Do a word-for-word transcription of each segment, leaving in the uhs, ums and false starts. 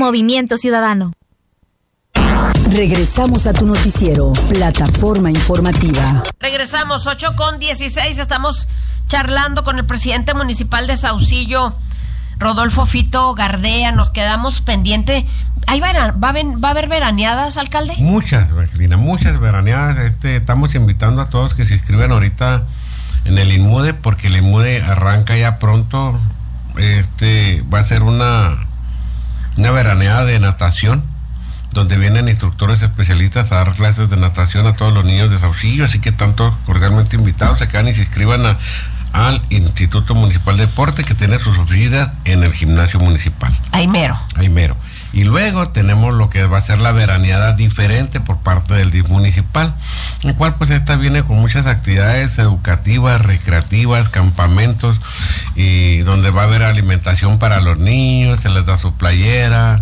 Movimiento Ciudadano. Regresamos a tu noticiero, Plataforma Informativa. Regresamos, ocho con dieciséis, estamos charlando con el presidente municipal de Saucillo, Rodolfo Fito Gardea. Nos quedamos pendiente. ¿Hay vera, va, a ven, ¿Va a haber veraneadas, alcalde? Muchas, Angelina, muchas veraneadas. Este, estamos invitando a todos que se inscriban ahorita en el INMUDE, porque el INMUDE arranca ya pronto. Este va a ser una, una veraneada de natación, donde vienen instructores especialistas a dar clases de natación a todos los niños de Saucillo, así que están todos cordialmente invitados. Se quedan y se inscriban a, al Instituto Municipal de Deporte, que tiene sus oficinas en el gimnasio municipal. Ahí mero. Ahí mero. Y luego tenemos lo que va a ser la veraneada diferente por parte del D I F municipal, el cual pues esta viene con muchas actividades educativas, recreativas, campamentos, y donde va a haber alimentación para los niños, se les da su playera,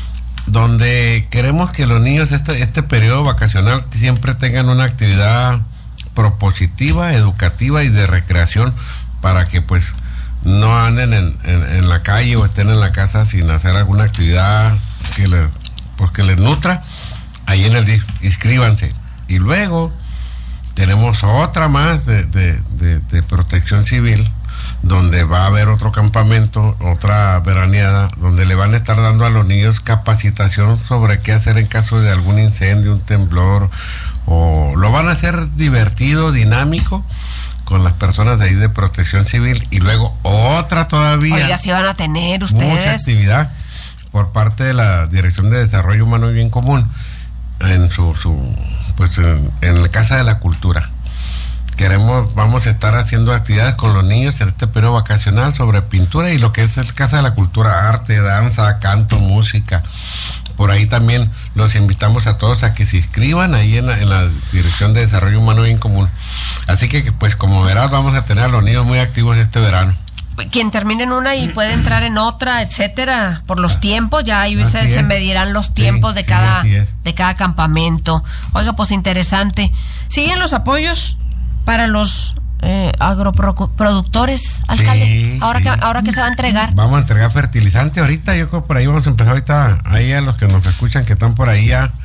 donde queremos que los niños este, este periodo vacacional siempre tengan una actividad propositiva, educativa y de recreación, para que pues no anden en, en, en la calle o estén en la casa sin hacer alguna actividad que les, pues que les nutra. Ahí en el D I F, inscríbanse. Y luego tenemos otra más de, de, de, de protección civil, donde va a haber otro campamento, otra veraneada, donde le van a estar dando a los niños capacitación sobre qué hacer en caso de algún incendio, un temblor, o lo van a hacer divertido, dinámico, con las personas de ahí de protección civil. Y luego otra todavía. Oiga, si van a tener ustedes mucha actividad por parte de la Dirección de Desarrollo Humano y Bien Común en su, su pues en, en la Casa de la Cultura. Queremos, vamos a estar haciendo actividades con los niños en este periodo vacacional sobre pintura y lo que es el Casa de la Cultura, arte, danza, canto, música. Por ahí también los invitamos a todos a que se inscriban ahí en la, en la Dirección de Desarrollo Humano y Bien Común. Así que, pues como verás, vamos a tener a los niños muy activos este verano. Quien termine en una y puede entrar en otra, etcétera, por los tiempos, ya ahí se, se medirán los tiempos sí, de cada sí, de cada campamento. Oiga, pues interesante. ¿Siguen los apoyos para los eh, agroproductores, alcalde? Sí, ahora sí. que ahora que se va a entregar. Vamos a entregar fertilizante ahorita, yo creo por ahí vamos a empezar ahorita, ahí a los que nos escuchan, que están por ahí ya.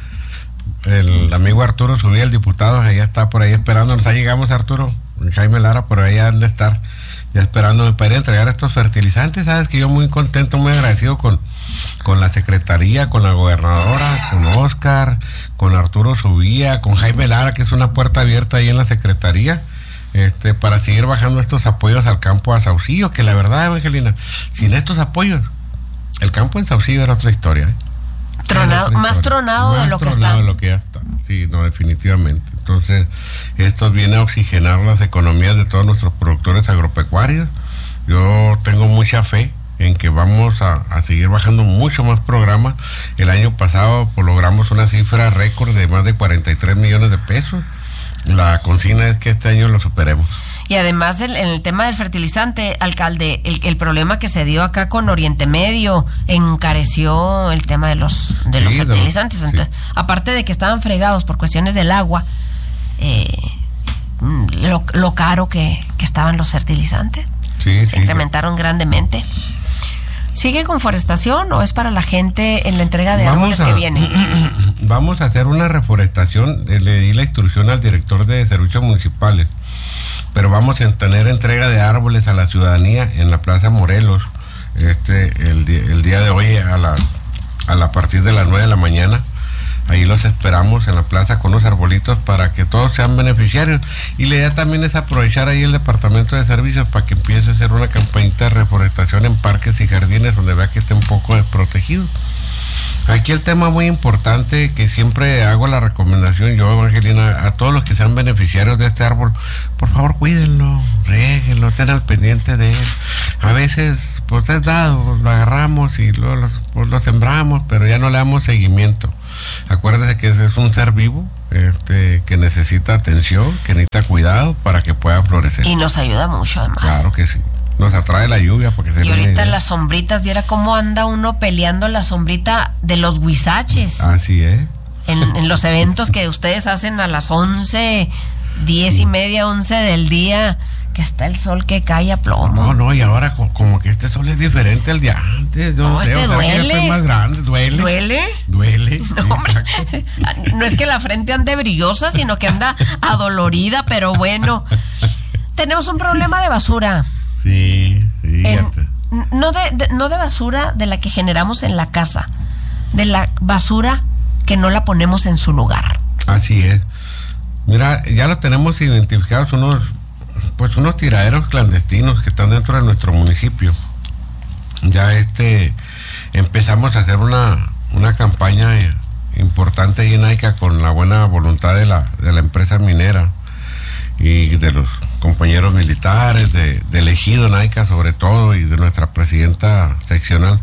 El amigo Arturo Subía, el diputado, allá está por ahí esperándonos. Ahí llegamos, Arturo, Jaime Lara, por ahí han de estar ya esperándome para ir a entregar estos fertilizantes. Sabes que yo muy contento, muy agradecido con, con la secretaría, con la gobernadora, con Oscar, con Arturo Subía, con Jaime Lara, que es una puerta abierta ahí en la secretaría, este, para seguir bajando estos apoyos al campo a Saucillo, que la verdad, Evangelina, sin estos apoyos, el campo en Saucillo era otra historia, ¿eh? Tronado, más tronado más de lo que está. Tronado de lo que ya está. Sí, no, definitivamente. Entonces, esto viene a oxigenar las economías de todos nuestros productores agropecuarios. Yo tengo mucha fe en que vamos a, a seguir bajando mucho más programas. El año pasado pues, logramos una cifra récord de más de cuarenta y tres millones de pesos. La consigna es que este año lo superemos. Y además del, en el tema del fertilizante, alcalde, el, el problema que se dio acá con Oriente Medio encareció el tema de los de sí, los fertilizantes. De los, Entonces, sí. Aparte de que estaban fregados por cuestiones del agua, eh, lo, lo caro que, que estaban los fertilizantes, sí, se sí, incrementaron sí. grandemente. ¿Sigue con forestación o es para la gente en la entrega de árboles que viene? Vamos a hacer una reforestación. Le di la instrucción al director de servicios municipales, pero vamos a tener entrega de árboles a la ciudadanía en la Plaza Morelos este el, el día de hoy a la a la partir de las nueve de la mañana. Ahí los esperamos en la plaza con los arbolitos para que todos sean beneficiarios. Y la idea también es aprovechar ahí el departamento de servicios para que empiece a hacer una campañita de reforestación en parques y jardines donde vea que esté un poco desprotegido. Aquí el tema muy importante que siempre hago la recomendación yo, Evangelina, a todos los que sean beneficiarios de este árbol, por favor cuídenlo, riéguenlo, estén al pendiente de él. A veces pues es dado, lo agarramos y lo, lo, pues, lo sembramos, pero ya no le damos seguimiento. Acuérdese que es un ser vivo este, que necesita atención, que necesita cuidado para que pueda florecer. Y nos ayuda mucho además. Claro que sí. Nos atrae la lluvia porque se y ahorita en las sombritas, viera cómo anda uno peleando la sombrita de los huizaches. Así es. En, en los eventos que ustedes hacen a las once, diez y media, once del día, Que está el sol que cae a plomo. No, no, y ahora como, como que este sol es diferente al de antes. Yo no, no sé, este o sea, duele. Que ya más grande, duele. ¿Duele? Duele. No, sí, no es que la frente ande brillosa, sino que anda adolorida, pero bueno. Tenemos un problema de basura. Sí, sí. En, no, de, de, no de basura de la que generamos en la casa, de la basura que no la ponemos en su lugar. Así es. Mira, ya lo tenemos identificados unos... pues unos tiraderos clandestinos que están dentro de nuestro municipio. Ya este empezamos a hacer una, una campaña importante ahí en Aica con la buena voluntad de la, de la empresa minera y de los compañeros militares, de, de elegido en Aica sobre todo, y de nuestra presidenta seccional,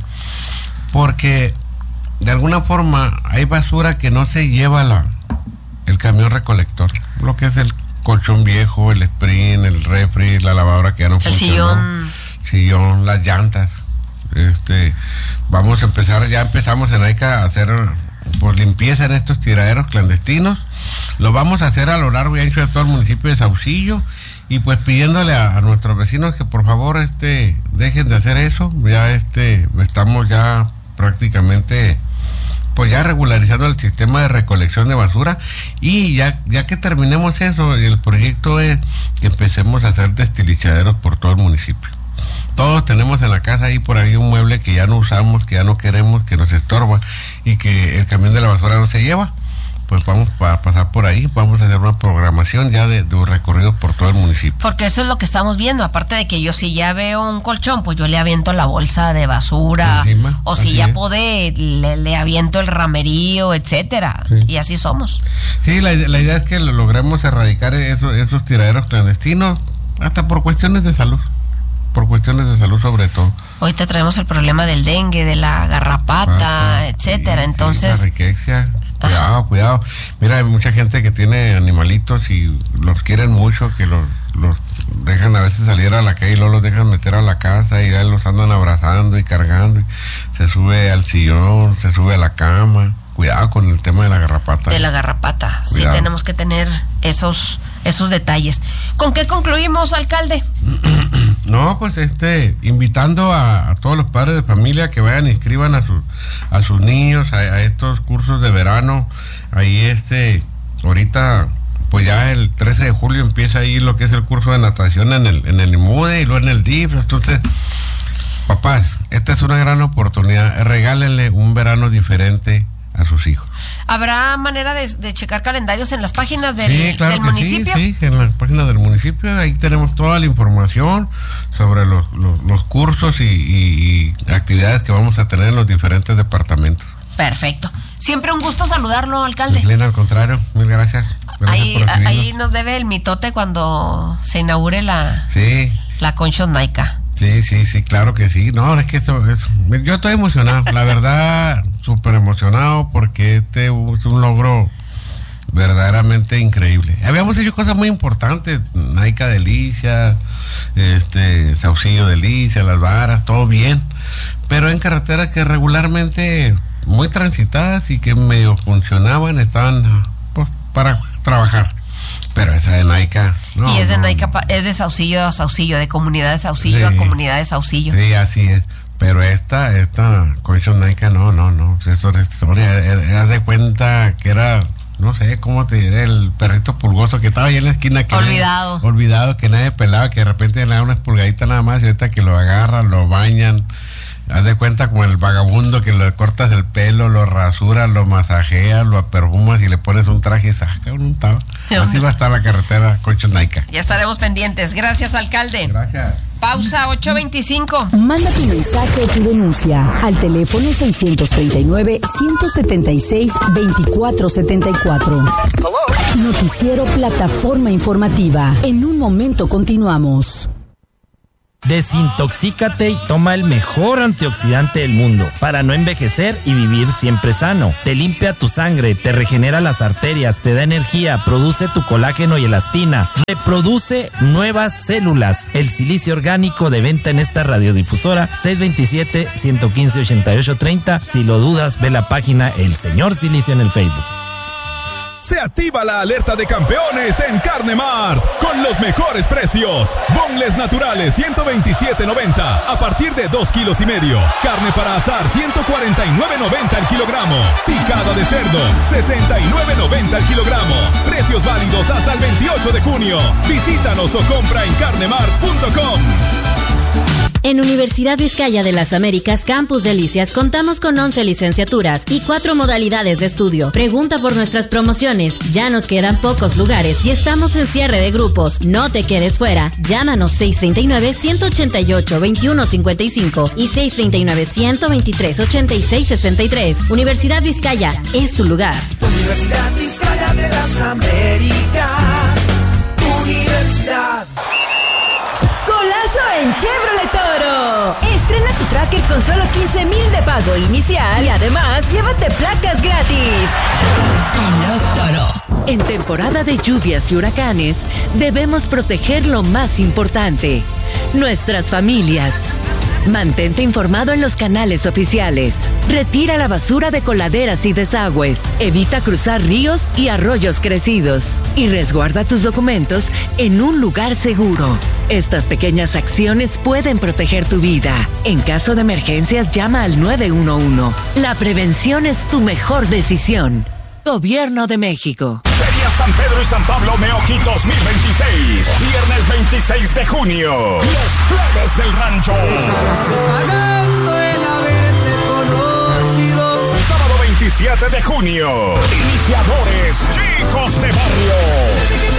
porque de alguna forma hay basura que no se lleva la, el camión recolector, lo que es el colchón viejo, el sprint, el refri, la lavadora que ya no el funcionó, sillón. sillón, las llantas. Este, vamos a empezar, ya empezamos en Aica a hacer pues limpieza en estos tiraderos clandestinos. Lo vamos a hacer a lo largo y ancho de todo el municipio de Saucillo, y pues pidiéndole a, a nuestros vecinos que por favor este dejen de hacer eso. Ya este estamos ya prácticamente pues ya regularizando el sistema de recolección de basura, y ya ya que terminemos eso, el proyecto es que empecemos a hacer destilizaderos por todo el municipio. Todos tenemos en la casa ahí por ahí un mueble que ya no usamos, que ya no queremos, que nos estorba y que el camión de la basura no se lleva. Pues vamos a pasar por ahí, vamos a hacer una programación ya de, de un recorrido por todo el municipio. Porque eso es lo que estamos viendo, aparte de que yo si ya veo un colchón, pues yo le aviento la bolsa de basura, encima, o si ya es. puede, le, le aviento el ramerío, etcétera, sí. Y así somos. Sí, la, la idea es que logremos erradicar esos, esos tiraderos clandestinos, hasta por cuestiones de salud. Por cuestiones de salud sobre todo. Ahorita traemos el problema del dengue, de la garrapata, Pata, etcétera, sí, entonces... Sí, la riqueza, cuidado, Ajá. cuidado. Mira, hay mucha gente que tiene animalitos y los quieren mucho, que los, los dejan a veces salir a la calle y luego los dejan meter a la casa y ya los andan abrazando y cargando. Y se sube al sillón, se sube a la cama. Cuidado con el tema de la garrapata. De la garrapata, cuidado. Sí tenemos que tener esos esos detalles. ¿Con qué concluimos, alcalde? No, pues este, invitando a, a todos los padres de familia que vayan e inscriban a sus a sus niños a, a estos cursos de verano. Ahí este, ahorita, pues ya el trece de julio empieza ahí lo que es el curso de natación en el en el IMUDE y luego en el D I F. Entonces, papás, esta es una gran oportunidad. Regálenle un verano diferente a sus hijos. ¿Habrá manera de, de checar calendarios en las páginas del, sí, claro del que municipio? Sí, sí, en las páginas del municipio, ahí tenemos toda la información sobre los, los, los cursos y, y, y actividades que vamos a tener en los diferentes departamentos. Perfecto. Siempre un gusto saludarlo, alcalde. Lina, al contrario, mil gracias. gracias ahí, ahí nos debe el mitote cuando se inaugure la, sí. la Concho Naica. Sí, sí, sí, claro que sí. No, es que esto es, yo estoy emocionado, la verdad, súper emocionado, porque este es un logro verdaderamente increíble. Habíamos hecho cosas muy importantes, Naica Delicia, este, Saucillo Delicia, Las Varas, todo bien, pero en carreteras que regularmente muy transitadas y que medio funcionaban, estaban pues, para trabajar. Pero esa de Naica... No, y es de no, Naica, no. es de Saucillo a Saucillo, de comunidad de Saucillo sí, a comunidad de Saucillo. Sí, así es. Pero esta, esta Concho Naica, no, no, no. Esto es historia. Haz de cuenta que era, no sé, ¿cómo te diré? El perrito pulgoso que estaba ahí en la esquina. Que olvidado. Nadie, olvidado, que nadie pelaba, que de repente le da unas pulgaditas nada más y ahorita que lo agarran, lo bañan. Haz de cuenta como el vagabundo que le cortas el pelo, lo rasuras, lo masajeas, lo perfumas y le pones un traje y saca un taba. Así va a estar la carretera Concho Naica. Ya estaremos pendientes. Gracias, alcalde. Gracias. Pausa ocho veinticinco. Manda tu mensaje o tu denuncia al teléfono seiscientos treinta y nueve, ciento setenta y seis, veinticuatro setenta y cuatro. Noticiero Plataforma Informativa. En un momento continuamos. Desintoxícate y toma el mejor antioxidante del mundo para no envejecer y vivir siempre sano. Te limpia tu sangre, te regenera las arterias, te da energía, produce tu colágeno y elastina, reproduce nuevas células. El silicio orgánico de venta en esta radiodifusora seis dos siete, uno uno cinco, ocho ocho tres cero. Si lo dudas, ve la página El Señor Silicio en el Facebook. Se activa la alerta de campeones en Carne Mart con los mejores precios. Boneless naturales ciento veintisiete noventa a partir de dos kilos y medio. Carne para asar ciento cuarenta y nueve noventa el kilogramo. Picada de cerdo sesenta y nueve noventa el kilogramo. Precios válidos hasta el veintiocho de junio. Visítanos o compra en carnemart punto com. En Universidad Vizcaya de las Américas, Campus Delicias, contamos con once licenciaturas y cuatro modalidades de estudio. Pregunta por nuestras promociones. Ya nos quedan pocos lugares y estamos en cierre de grupos. No te quedes fuera. Llámanos seis tres nueve, uno ocho ocho, dos uno cinco cinco y seis tres nueve, uno dos tres, ocho seis seis tres. Universidad Vizcaya es tu lugar. Universidad Vizcaya de las Américas. Universidad. ¡Golazo en Chevrolet Toro! Estrena tu Tracker con solo quince mil de pago inicial y además llévate placas gratis. Chevrolet Toro. En temporada de lluvias y huracanes, debemos proteger lo más importante: nuestras familias. Mantente informado en los canales oficiales. Retira la basura de coladeras y desagües. Evita cruzar ríos y arroyos crecidos. Y resguarda tus documentos en un lugar seguro. Estas pequeñas acciones pueden proteger tu vida. En caso de emergencias, llama al nueve uno uno. La prevención es tu mejor decisión. Gobierno de México. Feria San Pedro y San Pablo Meoqui dos mil veintiséis. Viernes veintiséis de junio. Los plebes del rancho. Pagando el haberte conocido. Sábado veintisiete de junio. Iniciadores, chicos de barrio.